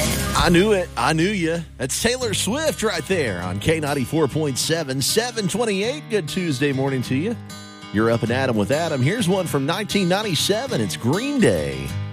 I knew it. I knew you. That's Taylor Swift right there on K94.7, 728. Good Tuesday morning to you. You're up and at 'em with Adam. Here's one from 1997. It's Green Day.